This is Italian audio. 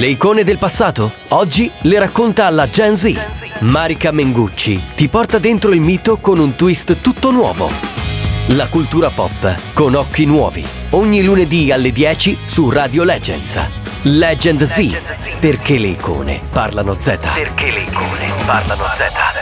Le icone del passato? Oggi le racconta alla Gen Z. Marica Mengucci ti porta dentro il mito con un twist tutto nuovo. La cultura pop con occhi nuovi. Ogni lunedì alle 10 su Radio Legends. Legend Z. Perché le icone parlano Z.